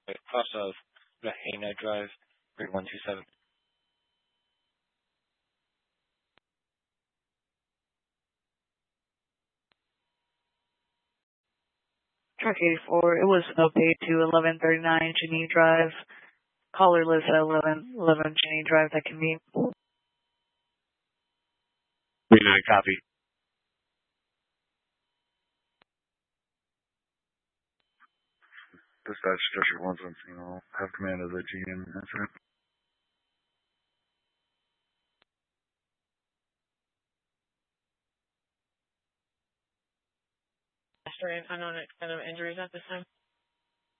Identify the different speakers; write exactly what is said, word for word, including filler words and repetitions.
Speaker 1: cross of Rahena Drive, grade one two seven.
Speaker 2: Truck eighty-four, it was update to eleven thirty-nine Geneva Drive. Caller lives at eleven eleven Geneva Drive. That can be.
Speaker 3: thirty-nine, copy.
Speaker 4: Dispatch District one seventeen, I'll have command of the G M incident.
Speaker 5: Unknown extent of injuries at this time.